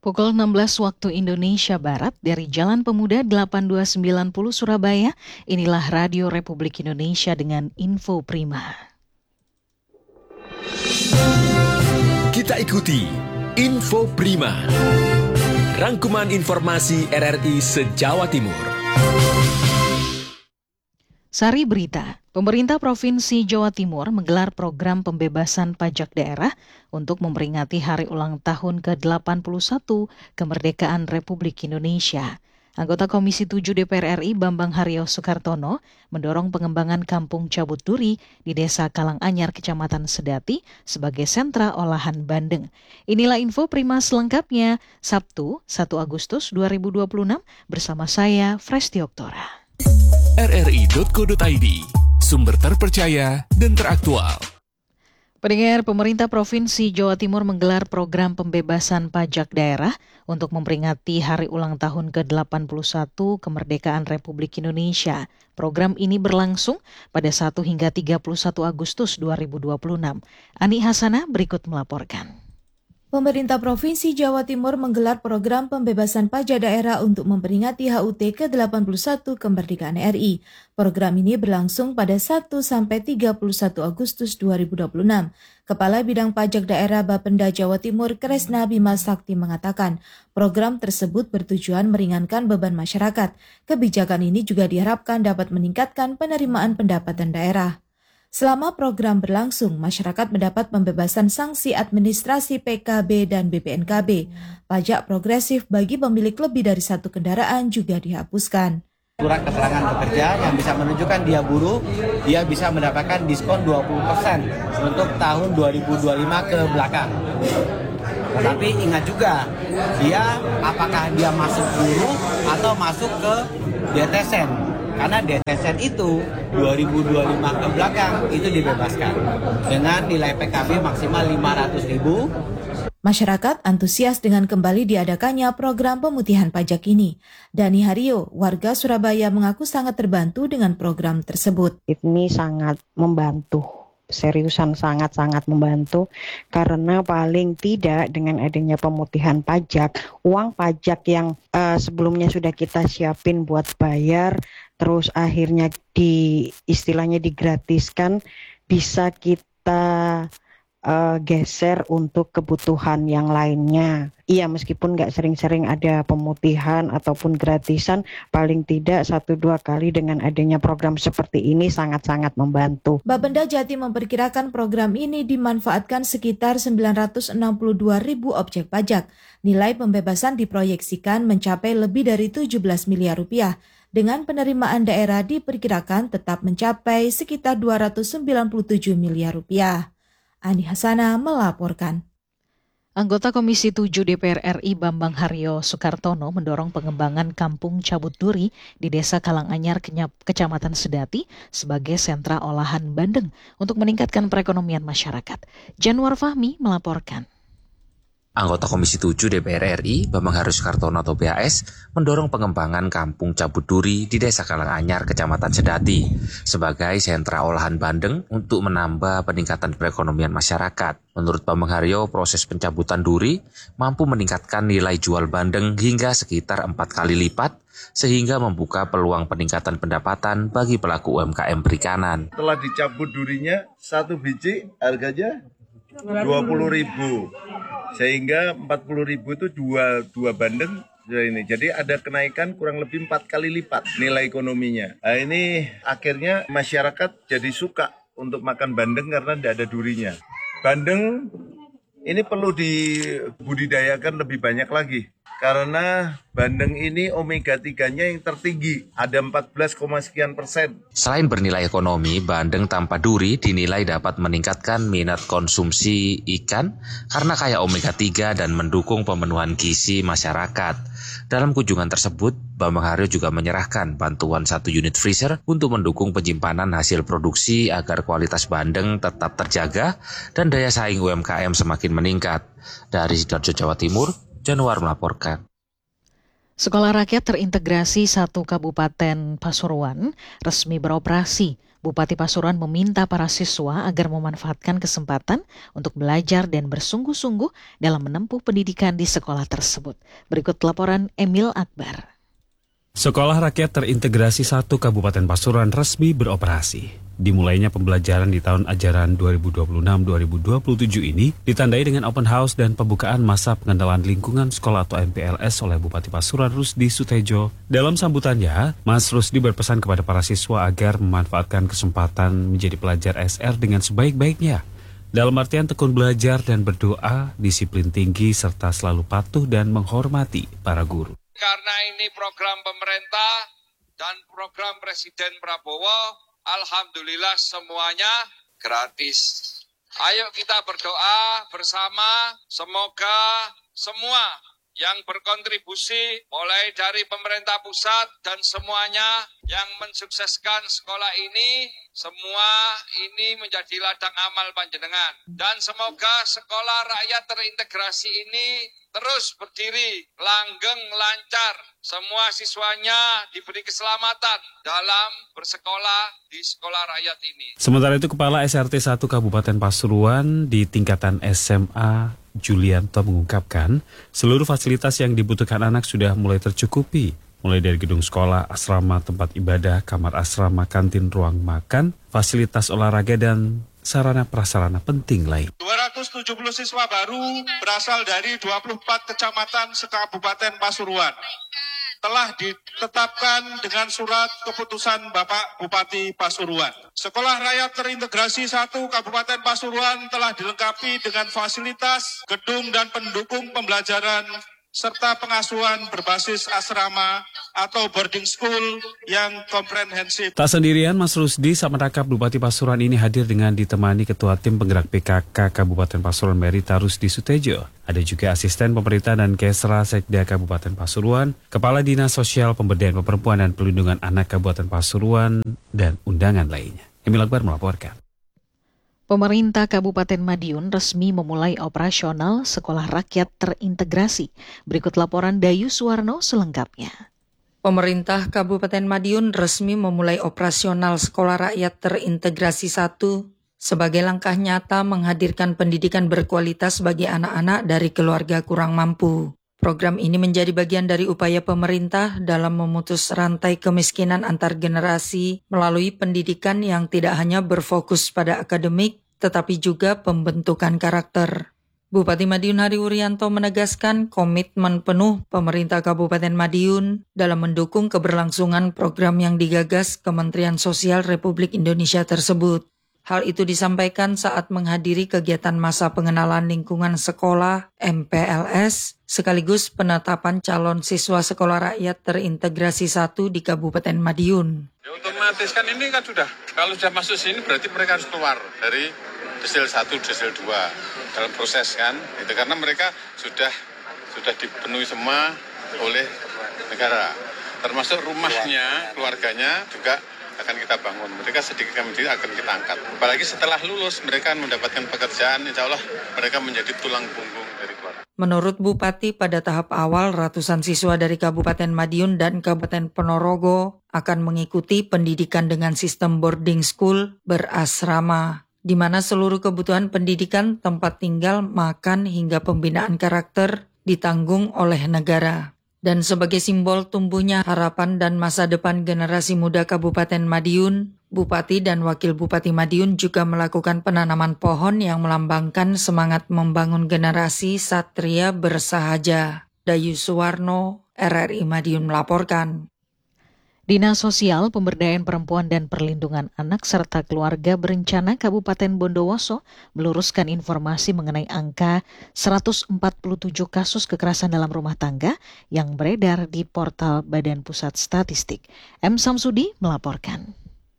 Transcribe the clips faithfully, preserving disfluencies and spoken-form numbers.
Pukul enam belas waktu Indonesia Barat dari Jalan Pemuda delapan dua sembilan nol Surabaya, inilah Radio Republik Indonesia dengan Info Prima. Kita ikuti Info Prima, rangkuman informasi R R I se-Jawa Timur. Sari berita, pemerintah Provinsi Jawa Timur menggelar program pembebasan pajak daerah untuk memperingati hari ulang tahun ke delapan puluh satu kemerdekaan Republik Indonesia. Anggota Komisi tujuh D P R R I Bambang Haryo Sukartono mendorong pengembangan Kampung Cabut Duri di Desa Kalanganyar, Kecamatan Sedati sebagai sentra olahan bandeng. Inilah info Prima selengkapnya, Sabtu satu Agustus dua ribu dua puluh enam bersama saya, Fresti Oktora. R R I titik co titik I D, sumber terpercaya dan teraktual. Pendengar, pemerintah Provinsi Jawa Timur menggelar program pembebasan pajak daerah untuk memperingati hari ulang tahun ke delapan puluh satu kemerdekaan Republik Indonesia. Program ini berlangsung pada satu hingga tiga puluh satu Agustus dua ribu dua puluh enam. Ani Hasanah berikut melaporkan. Pemerintah Provinsi Jawa Timur menggelar program pembebasan pajak daerah untuk memperingati H U T ke delapan puluh satu kemerdekaan R I. Program ini berlangsung pada satu sampai tiga puluh satu Agustus dua ribu dua puluh enam. Kepala Bidang Pajak Daerah Bapenda Jawa Timur Kresna Bima Sakti mengatakan, program tersebut bertujuan meringankan beban masyarakat. Kebijakan ini juga diharapkan dapat meningkatkan penerimaan pendapatan daerah. Selama program berlangsung, masyarakat mendapat pembebasan sanksi administrasi P K B dan B P N K B. Pajak progresif bagi pemilik lebih dari satu kendaraan juga dihapuskan. Surat keterangan pekerja yang bisa menunjukkan dia buruh, dia bisa mendapatkan diskon dua puluh persen untuk tahun dua ribu dua puluh lima ke belakang. Tetapi ingat juga, dia apakah dia masuk buruh atau masuk ke D T S N. Karena D T S N itu dua ribu dua puluh lima ke belakang itu dibebaskan dengan nilai P K B maksimal lima ratus ribu. Masyarakat antusias dengan kembali diadakannya program pemutihan pajak ini. Dani Haryo, warga Surabaya, mengaku sangat terbantu dengan program tersebut. Ini sangat membantu, seriusan sangat-sangat membantu, karena paling tidak dengan adanya pemutihan pajak, uang pajak yang uh, sebelumnya sudah kita siapin buat bayar, terus akhirnya di istilahnya digratiskan, bisa kita uh, geser untuk kebutuhan yang lainnya. Iya, meskipun nggak sering-sering ada pemutihan ataupun gratisan, paling tidak satu dua kali dengan adanya program seperti ini sangat-sangat membantu. Bapenda Jatim memperkirakan program ini dimanfaatkan sekitar sembilan ratus enam puluh dua ribu objek pajak. Nilai pembebasan diproyeksikan mencapai lebih dari tujuh belas miliar rupiah. Dengan penerimaan daerah diperkirakan tetap mencapai sekitar dua ratus sembilan puluh tujuh miliar rupiah. Ani Hasanah melaporkan. Anggota Komisi tujuh D P R R I Bambang Haryo Sukartono mendorong pengembangan Kampung Cabut Duri di Desa Kalanganyar, Kecamatan Sedati sebagai sentra olahan bandeng untuk meningkatkan perekonomian masyarakat. Januar Fahmi melaporkan. Anggota Komisi tujuh D P R R I, Bambang Haryo Sukartono atau B H S, mendorong pengembangan Kampung Cabut Duri di Desa Kalanganyar, Kecamatan Sedati, sebagai sentra olahan bandeng untuk menambah peningkatan perekonomian masyarakat. Menurut Bambang Haryo, proses pencabutan duri mampu meningkatkan nilai jual bandeng hingga sekitar empat kali lipat, sehingga membuka peluang peningkatan pendapatan bagi pelaku U M K M perikanan. Setelah dicabut durinya, satu biji harganya dua puluh ribu. Sehingga empat puluh ribu itu dua, dua bandeng ini. Jadi ada kenaikan kurang lebih empat kali lipat nilai ekonominya. Nah ini akhirnya masyarakat jadi suka untuk makan bandeng karena tidak ada durinya. Bandeng ini perlu dibudidayakan lebih banyak lagi. Karena bandeng ini omega tiga-nya yang tertinggi, ada empat belas, sekian persen. Selain bernilai ekonomi, bandeng tanpa duri dinilai dapat meningkatkan minat konsumsi ikan karena kaya omega tiga dan mendukung pemenuhan gizi masyarakat. Dalam kunjungan tersebut, Bambang Haryo juga menyerahkan bantuan satu unit freezer untuk mendukung penyimpanan hasil produksi agar kualitas bandeng tetap terjaga dan daya saing U M K M semakin meningkat. Dari Sidoarjo, Jawa Timur, Januar melaporkan. Sekolah Rakyat Terintegrasi satu Kabupaten Pasuruan resmi beroperasi. Bupati Pasuruan meminta para siswa agar memanfaatkan kesempatan untuk belajar dan bersungguh-sungguh dalam menempuh pendidikan di sekolah tersebut. Berikut laporan Emil Akbar. Sekolah Rakyat Terintegrasi satu Kabupaten Pasuruan resmi beroperasi. Dimulainya pembelajaran di tahun ajaran dua ribu dua puluh enam dua ribu dua puluh tujuh ini ditandai dengan open house dan pembukaan masa pengenalan lingkungan sekolah atau M P L S oleh Bupati Pasuruan Rusdi Sutejo. Dalam sambutannya, Mas Rusdi berpesan kepada para siswa agar memanfaatkan kesempatan menjadi pelajar S R dengan sebaik-baiknya. Dalam artian tekun belajar dan berdoa, disiplin tinggi, serta selalu patuh dan menghormati para guru. Karena ini program pemerintah dan program Presiden Prabowo, alhamdulillah semuanya gratis. Ayo kita berdoa bersama, semoga semua yang berkontribusi mulai dari pemerintah pusat dan semuanya yang mensukseskan sekolah ini, semua ini menjadi ladang amal panjenengan. Dan semoga sekolah rakyat terintegrasi ini terus berdiri, langgeng, lancar. Semua siswanya diberi keselamatan dalam bersekolah di sekolah rakyat ini. Sementara itu, Kepala S R T satu Kabupaten Pasuruan di tingkatan S M A Julianto mengungkapkan seluruh fasilitas yang dibutuhkan anak sudah mulai tercukupi. Mulai dari gedung sekolah, asrama, tempat ibadah, kamar asrama, kantin, ruang makan, fasilitas olahraga, dan sarana prasarana penting lain. dua ratus tujuh puluh siswa baru berasal dari dua puluh empat kecamatan se-Kabupaten Pasuruan. Telah ditetapkan dengan surat keputusan Bapak Bupati Pasuruan. Sekolah Rakyat Terintegrasi satu Kabupaten Pasuruan telah dilengkapi dengan fasilitas, gedung dan pendukung pembelajaran, serta pengasuhan berbasis asrama atau boarding school yang komprehensif. Tak sendirian, Mas Rusdi saat menangkap Bupati Pasuruan ini hadir dengan ditemani Ketua Tim Penggerak P K K Kabupaten Pasuruan Merita Rusdi Sutejo. Ada juga asisten pemerintah dan Kesra Sekda Kabupaten Pasuruan, Kepala Dinas Sosial Pemberdayaan Perempuan dan Pelindungan Anak Kabupaten Pasuruan, dan undangan lainnya. Emil Akbar melaporkan. Pemerintah Kabupaten Madiun resmi memulai operasional Sekolah Rakyat Terintegrasi. Berikut laporan Dayu Suwarno selengkapnya. Pemerintah Kabupaten Madiun resmi memulai operasional Sekolah Rakyat Terintegrasi satu sebagai langkah nyata menghadirkan pendidikan berkualitas bagi anak-anak dari keluarga kurang mampu. Program ini menjadi bagian dari upaya pemerintah dalam memutus rantai kemiskinan antar generasi melalui pendidikan yang tidak hanya berfokus pada akademik, tetapi juga pembentukan karakter. Bupati Madiun Hari Wuryanto menegaskan komitmen penuh pemerintah Kabupaten Madiun dalam mendukung keberlangsungan program yang digagas Kementerian Sosial Republik Indonesia tersebut. Hal itu disampaikan saat menghadiri kegiatan masa pengenalan lingkungan sekolah M P L S sekaligus penetapan calon siswa Sekolah Rakyat Terintegrasi satu di Kabupaten Madiun. Ya, otomatis kan ini kan sudah, kalau sudah masuk sini berarti mereka harus keluar dari desil satu, desil dua dalam proses kan, itu karena mereka sudah sudah dipenuhi semua oleh negara, termasuk rumahnya, keluarganya juga akan kita bangun. Mereka sedikit kami akan kita angkat. Apalagi setelah lulus mereka mendapatkan pekerjaan, insya Allah mereka menjadi tulang punggung dari keluarga. Menurut Bupati, pada tahap awal ratusan siswa dari Kabupaten Madiun dan Kabupaten Ponorogo akan mengikuti pendidikan dengan sistem boarding school berasrama, di mana seluruh kebutuhan pendidikan, tempat tinggal, makan, hingga pembinaan karakter ditanggung oleh negara. Dan sebagai simbol tumbuhnya harapan dan masa depan generasi muda Kabupaten Madiun, Bupati dan Wakil Bupati Madiun juga melakukan penanaman pohon yang melambangkan semangat membangun generasi satria bersahaja. Dayu Suwarno, R R I Madiun melaporkan. Dinas Sosial Pemberdayaan Perempuan dan Perlindungan Anak serta Keluarga Berencana Kabupaten Bondowoso meluruskan informasi mengenai angka seratus empat puluh tujuh kasus kekerasan dalam rumah tangga yang beredar di portal Badan Pusat Statistik. M. Samsudi melaporkan.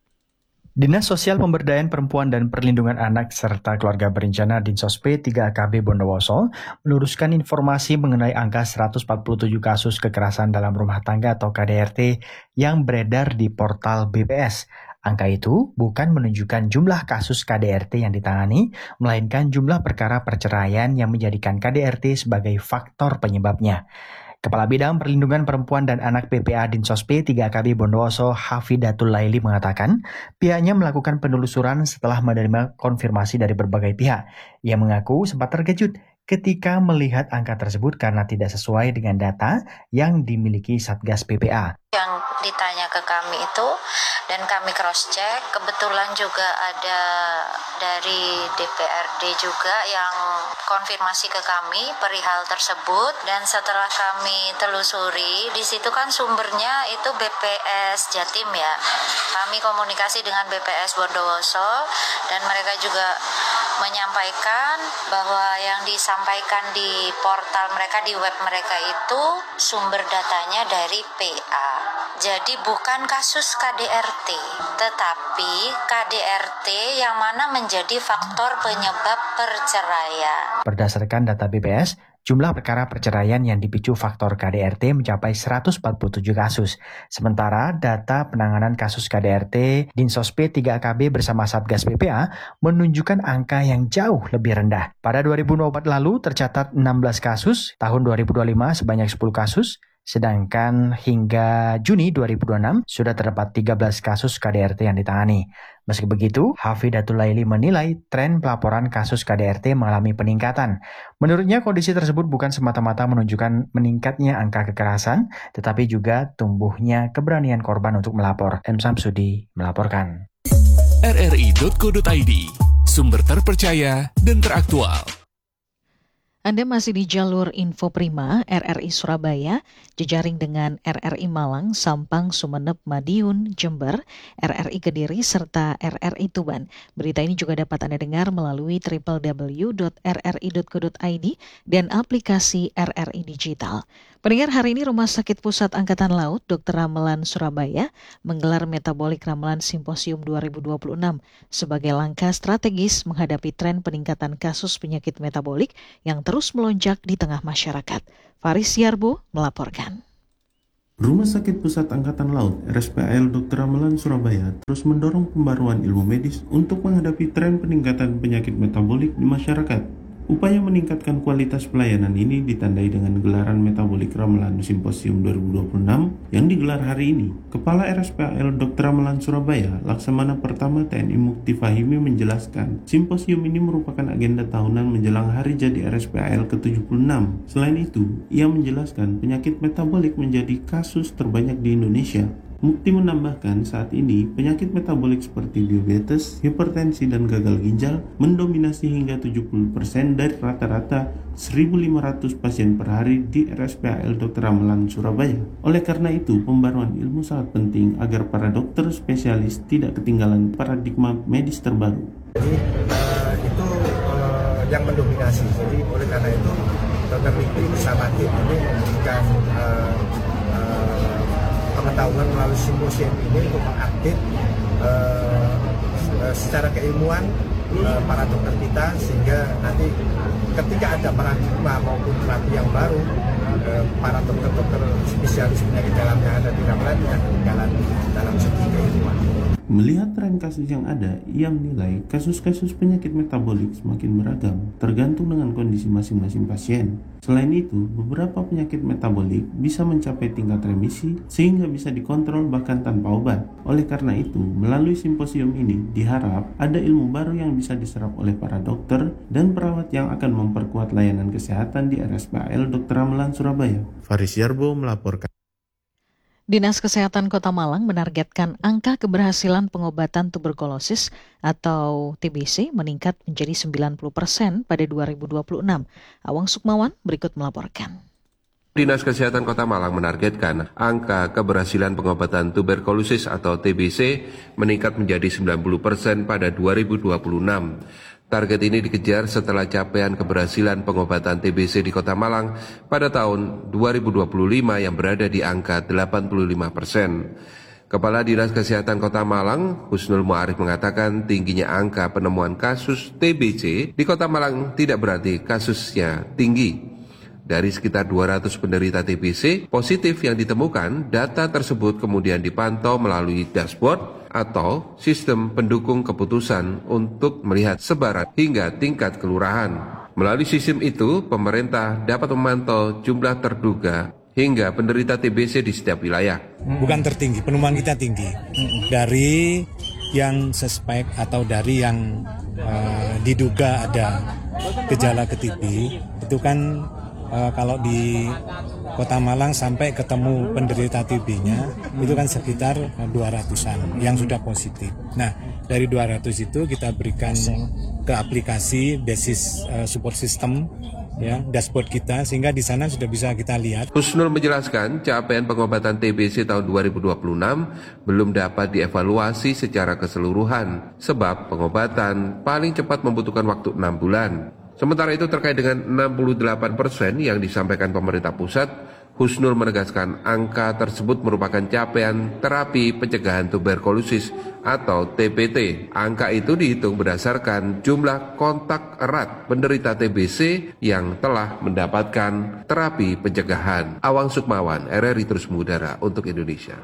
Dinas Sosial Pemberdayaan Perempuan dan Perlindungan Anak serta Keluarga Berencana Dinsos P tiga A K B Bondowoso meluruskan informasi mengenai angka seratus empat puluh tujuh kasus kekerasan dalam rumah tangga atau K D R T yang beredar di portal B P S. Angka itu bukan menunjukkan jumlah kasus K D R T yang ditangani, melainkan jumlah perkara perceraian yang menjadikan K D R T sebagai faktor penyebabnya. Kepala Bidang Perlindungan Perempuan dan Anak P P A Dinsos P tiga A K B Bondowoso Hafidatul Laili mengatakan pihaknya melakukan penelusuran setelah menerima konfirmasi dari berbagai pihak. Ia mengaku sempat terkejut ketika melihat angka tersebut karena tidak sesuai dengan data yang dimiliki Satgas P P A. Yang ditanya ke kami itu dan kami cross check, kebetulan juga ada dari D P R D juga yang konfirmasi ke kami perihal tersebut, dan setelah kami telusuri di situ kan sumbernya itu B P S Jatim ya. Kami komunikasi dengan B P S Bondowoso dan mereka juga menyampaikan bahwa yang disampaikan di portal mereka, di web mereka itu sumber datanya dari P A. Jadi bukan kasus K D R T, tetapi K D R T yang mana menjadi faktor penyebab perceraian. Berdasarkan data B P S, jumlah perkara perceraian yang dipicu faktor K D R T mencapai seratus empat puluh tujuh kasus. Sementara data penanganan kasus K D R T Dinsos P tiga A K B bersama Satgas P P A menunjukkan angka yang jauh lebih rendah. Pada dua ribu dua puluh empat lalu tercatat enam belas kasus, tahun dua ribu dua puluh lima sebanyak sepuluh kasus, sedangkan hingga Juni dua ribu dua puluh enam sudah terdapat tiga belas kasus K D R T yang ditangani. Meski begitu, Hafidatul Laili menilai tren pelaporan kasus K D R T mengalami peningkatan. Menurutnya kondisi tersebut bukan semata-mata menunjukkan meningkatnya angka kekerasan, tetapi juga tumbuhnya keberanian korban untuk melapor. M. Samsudi melaporkan. R R I titik co titik I D, sumber terpercaya dan teraktual. Anda masih di jalur Info Prima R R I Surabaya, jejaring dengan R R I Malang, Sampang, Sumeneb, Madiun, Jember, R R I Kediri, serta R R I Tuban. Berita ini juga dapat Anda dengar melalui w w w titik r r i titik co titik i d dan aplikasi R R I Digital. Pendengar, hari ini Rumah Sakit Pusat Angkatan Laut Dokter Ramelan Surabaya menggelar Metabolik Ramelan Simposium dua ribu dua puluh enam sebagai langkah strategis menghadapi tren peningkatan kasus penyakit metabolik yang terus melonjak di tengah masyarakat. Faris Yarbo melaporkan. Rumah Sakit Pusat Angkatan Laut R S P A L Dokter Ramelan Surabaya terus mendorong pembaruan ilmu medis untuk menghadapi tren peningkatan penyakit metabolik di masyarakat. Upaya meningkatkan kualitas pelayanan ini ditandai dengan gelaran Metabolik Ramelan Simposium dua ribu dua puluh enam yang digelar hari ini. Kepala R S P A L Dokter Ramelan Surabaya, Laksamana Pertama T N I Mukti Fahimi menjelaskan, simposium ini merupakan agenda tahunan menjelang hari jadi R S P A L ke tujuh puluh enam. Selain itu, ia menjelaskan penyakit metabolik menjadi kasus terbanyak di Indonesia. Mukti menambahkan saat ini penyakit metabolik seperti diabetes, hipertensi, dan gagal ginjal mendominasi hingga tujuh puluh persen dari rata-rata seribu lima ratus pasien per hari di R S P A L Dokter Ramelan Surabaya. Oleh karena itu, pembaruan ilmu sangat penting agar para dokter spesialis tidak ketinggalan paradigma medis terbaru. Jadi uh, itu uh, yang mendominasi. Jadi oleh karena itu, Dokter Mukti bersama tim ini memberikan uh, pengetahuan melalui simposium ini untuk mengupdate uh, secara keilmuan uh, para dokter kita, sehingga nanti ketika ada paradigma maupun terapi yang baru, uh, para dokter-dokter spesialis penyakit dalam yang ada di Ramelan tidak ketinggalan dalam segi keilmuan. Melihat tren kasus yang ada, ia menilai kasus-kasus penyakit metabolik semakin beragam, tergantung dengan kondisi masing-masing pasien. Selain itu, beberapa penyakit metabolik bisa mencapai tingkat remisi sehingga bisa dikontrol bahkan tanpa obat. Oleh karena itu, melalui simposium ini diharap ada ilmu baru yang bisa diserap oleh para dokter dan perawat yang akan memperkuat layanan kesehatan di R S P A L Dokter Ramelan Surabaya. Faris Yarbo melaporkan. Dinas Kesehatan Kota Malang menargetkan angka keberhasilan pengobatan tuberkulosis atau T B C meningkat menjadi sembilan puluh persen pada dua ribu dua puluh enam. Awang Sukmawan berikut melaporkan. Dinas Kesehatan Kota Malang menargetkan angka keberhasilan pengobatan tuberkulosis atau T B C meningkat menjadi sembilan puluh persen pada dua ribu dua puluh enam. Target ini dikejar setelah capaian keberhasilan pengobatan T B C di Kota Malang pada tahun dua ribu dua puluh lima yang berada di angka delapan puluh lima persen. Kepala Dinas Kesehatan Kota Malang, Husnul Mu'arif mengatakan tingginya angka penemuan kasus T B C di Kota Malang tidak berarti kasusnya tinggi. Dari sekitar dua ratus penderita T B C positif yang ditemukan, data tersebut kemudian dipantau melalui dashboard atau sistem pendukung keputusan untuk melihat sebaran hingga tingkat kelurahan. Melalui sistem itu, pemerintah dapat memantau jumlah terduga hingga penderita T B C di setiap wilayah. Bukan tertinggi, penemuan kita tinggi. Dari yang suspek atau dari yang uh, diduga ada gejala ke T B, itu kan uh, kalau di Kota Malang sampai ketemu penderita T B-nya itu kan sekitar dua ratusan yang sudah positif. Nah, dari dua ratus itu kita berikan ke aplikasi basis uh, support system, ya, dashboard kita, sehingga di sana sudah bisa kita lihat. Husnul menjelaskan capaian pengobatan T B C tahun dua ribu dua puluh enam belum dapat dievaluasi secara keseluruhan sebab pengobatan paling cepat membutuhkan waktu enam bulan. Sementara itu terkait dengan enam puluh delapan persen yang disampaikan pemerintah pusat, Husnul menegaskan angka tersebut merupakan capaian terapi pencegahan tuberkulosis atau T P T. Angka itu dihitung berdasarkan jumlah kontak erat penderita T B C yang telah mendapatkan terapi pencegahan. Awang Sukmawan, R R I Terus Mengudara untuk Indonesia.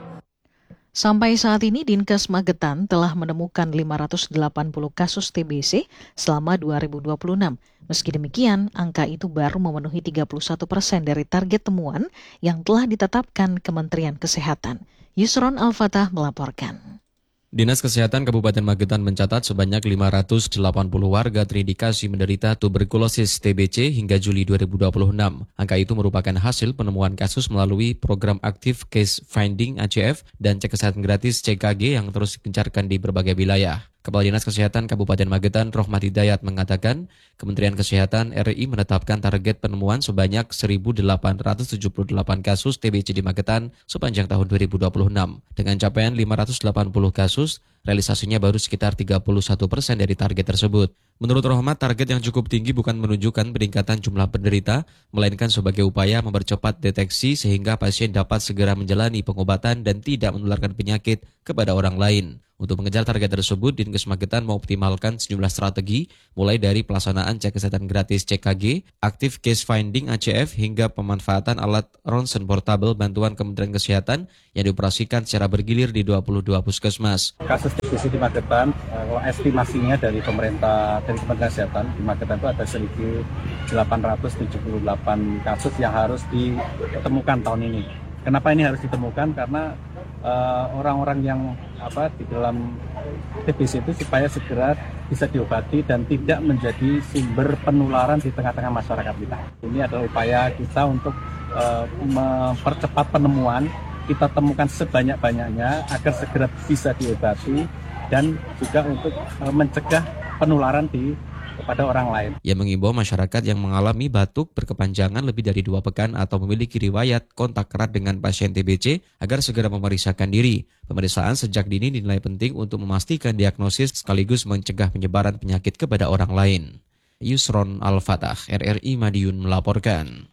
Sampai saat ini Dinkes Magetan telah menemukan lima ratus delapan puluh kasus T B C selama dua ribu dua puluh enam. Meski demikian, angka itu baru memenuhi tiga puluh satu persen dari target temuan yang telah ditetapkan Kementerian Kesehatan. Yusron Al-Fatah melaporkan. Dinas Kesehatan Kabupaten Magetan mencatat sebanyak lima ratus delapan puluh warga terindikasi menderita tuberkulosis T B C hingga Juli dua ribu dua puluh enam. Angka itu merupakan hasil penemuan kasus melalui program Active Case Finding A C F dan cek kesehatan gratis C K G yang terus digencarkan di berbagai wilayah. Kepala Dinas Kesehatan Kabupaten Magetan, Rohmat Hidayat, mengatakan Kementerian Kesehatan R I menetapkan target penemuan sebanyak seribu delapan ratus tujuh puluh delapan kasus T B C di Magetan sepanjang tahun dua ribu dua puluh enam. Dengan capaian lima ratus delapan puluh kasus, realisasinya baru sekitar tiga puluh satu persen dari target tersebut. Menurut Rohmat, target yang cukup tinggi bukan menunjukkan peningkatan jumlah penderita, melainkan sebagai upaya mempercepat deteksi sehingga pasien dapat segera menjalani pengobatan dan tidak menularkan penyakit kepada orang lain. Untuk mengejar target tersebut, Dinkes Magetan mengoptimalkan sejumlah strategi, mulai dari pelaksanaan cek kesehatan gratis C K G, Active Case Finding A C F, hingga pemanfaatan alat ronsen portable bantuan Kementerian Kesehatan yang dioperasikan secara bergilir di dua puluh dua puskesmas. Kasus T B C di Magetan, kalau estimasinya dari pemerintah, dari Kementerian Kesehatan di Magetan itu ada sedikit delapan ratus tujuh puluh delapan kasus yang harus ditemukan tahun ini. Kenapa ini harus ditemukan? Karena uh, orang-orang yang apa di dalam T B C itu supaya segera bisa diobati dan tidak menjadi sumber penularan di tengah-tengah masyarakat kita. Ini adalah upaya kita untuk uh, mempercepat penemuan, kita temukan sebanyak-banyaknya agar segera bisa diobati dan juga untuk uh, mencegah penularan di kepada orang lain. Ia mengimbau masyarakat yang mengalami batuk berkepanjangan lebih dari dua pekan atau memiliki riwayat kontak erat dengan pasien T B C agar segera memeriksakan diri. Pemeriksaan sejak dini dinilai penting untuk memastikan diagnosis sekaligus mencegah penyebaran penyakit kepada orang lain. Yusron Al-Fatah, R R I Madiun melaporkan.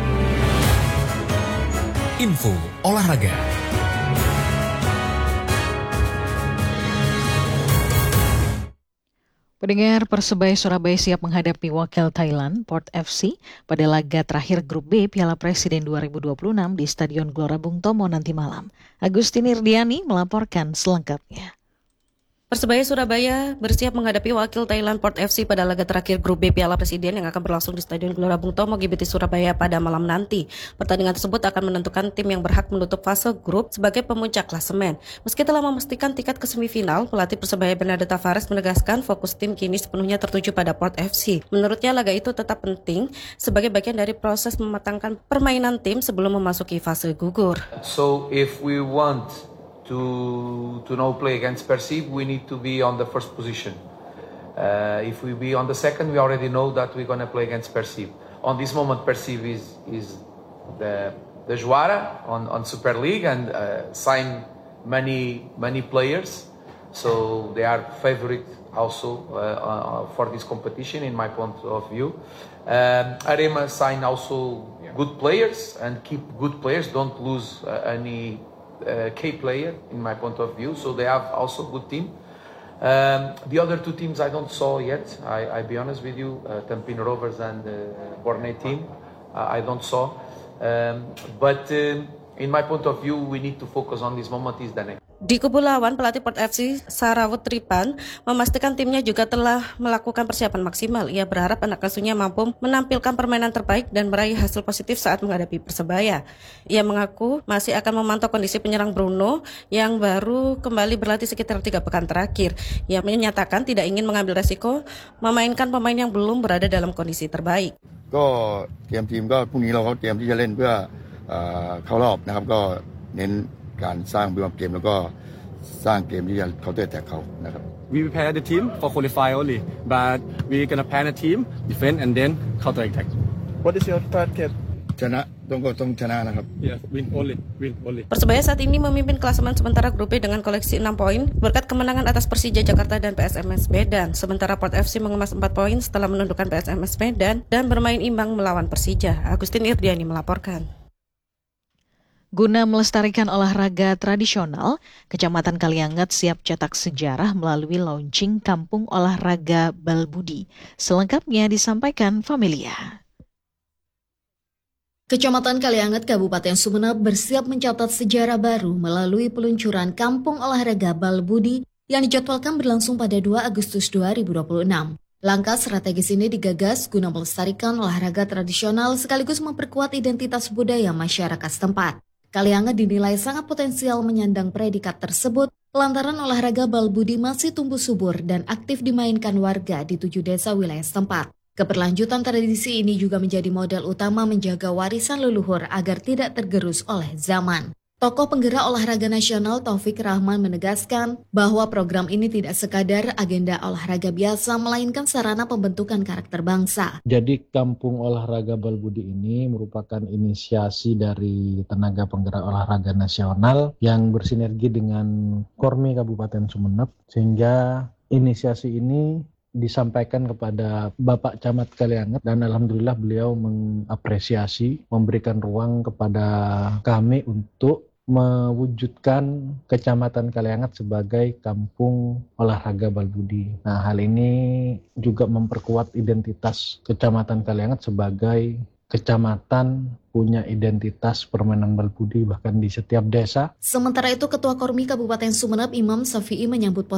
Info olahraga. Pendengar, Persebaya Surabaya siap menghadapi wakil Thailand, Port F C, pada laga terakhir Grup B Piala Presiden dua ribu dua puluh enam di Stadion Gelora Bung Tomo nanti malam. Agustin Irdiani melaporkan selengkapnya. Persebaya Surabaya bersiap menghadapi wakil Thailand Port F C pada laga terakhir Grup B Piala Presiden yang akan berlangsung di Stadion Gelora Bung Tomo G B T Surabaya pada malam nanti. Pertandingan tersebut akan menentukan tim yang berhak menutup fase grup sebagai pemuncak klasemen. Meski telah memastikan tiket ke semifinal, pelatih Persebaya Bernardo Tavares menegaskan fokus tim kini sepenuhnya tertuju pada Port F C. Menurutnya laga itu tetap penting sebagai bagian dari proses mematangkan permainan tim sebelum memasuki fase gugur. So if we want to to now play against Persib, we need to be on the first position. Uh, if we be on the second, we already know that we're going to play against Persib. On this moment, Persib is is the the Juara on on Super League and uh, sign many many players, so they are favorite also uh, uh, for this competition in my point of view. Um, Arema sign also good players and keep good players. Don't lose uh, any. Uh, key player in my point of view, so they have also good team. Um, the other two teams I don't saw yet. I, I be honest with you, uh, Tampines Rovers and uh, Borneo team, uh, I don't saw. Um, but um, in my point of view, we need to focus on this moment is the next. Di kubu lawan, pelatih Port F C Sarawut Tripan memastikan timnya juga telah melakukan persiapan maksimal. Ia berharap anak asuhnya mampu menampilkan permainan terbaik dan meraih hasil positif saat menghadapi Persebaya. Ia mengaku masih akan memantau kondisi penyerang Bruno yang baru kembali berlatih sekitar tiga pekan terakhir. Ia menyatakan tidak ingin mengambil resiko memainkan pemain yang belum berada dalam kondisi terbaik. ก็เตรียมทีมก็พรุ่งนี้เราก็เตรียมที่จะเล่นเพื่อเอ่อเข้ารอบนะครับก็เน้นการสร้างบริบทเกมแล้วก็สร้างเกมที่จะเคาน์เตอร์แอทแทคเขานะครับ We prepare the team for qualify only, but we gonna plan a team, defend and then counter attack. What is your target? ชนะต้องก็ต้องชนะนะครับ Yes, win only, win only. Persebaya saat ini memimpin klasemen sementara grup B dengan koleksi enam poin berkat kemenangan atas Persija Jakarta dan P S M S Medan. Sementara Port F C mengemas empat poin setelah menundukkan P S M S Medan dan bermain imbang melawan Persija. Agustin Irdiani melaporkan. Guna melestarikan olahraga tradisional, Kecamatan Kalianget siap cetak sejarah melalui launching Kampung Olahraga Balbudi. Selengkapnya disampaikan Familia. Kecamatan Kalianget, Kabupaten Sumeneb bersiap mencatat sejarah baru melalui peluncuran Kampung Olahraga Balbudi yang dijadwalkan berlangsung pada dua Agustus dua ribu dua puluh enam. Langkah strategis ini digagas guna melestarikan olahraga tradisional sekaligus memperkuat identitas budaya masyarakat setempat. Kalianget dinilai sangat potensial menyandang predikat tersebut lantaran olahraga Balbudi masih tumbuh subur dan aktif dimainkan warga di tujuh desa wilayah setempat. Keberlanjutan tradisi ini juga menjadi modal utama menjaga warisan leluhur agar tidak tergerus oleh zaman. Tokoh penggerak olahraga nasional Taufik Rahman menegaskan bahwa program ini tidak sekadar agenda olahraga biasa, melainkan sarana pembentukan karakter bangsa. Jadi Kampung Olahraga Balbudi ini merupakan inisiasi dari tenaga penggerak olahraga nasional yang bersinergi dengan Kormi Kabupaten Sumeneb, sehingga inisiasi ini disampaikan kepada Bapak Camat Kalianget dan alhamdulillah beliau mengapresiasi, memberikan ruang kepada kami untuk mewujudkan Kecamatan Kalianget sebagai Kampung Olahraga Balbudi. Nah, hal ini juga memperkuat identitas Kecamatan Kalianget sebagai kecamatan punya identitas permainan Balbudi bahkan di setiap desa. Sementara itu, Ketua Kormi Kabupaten Sumeneb Imam Safi'i menyambut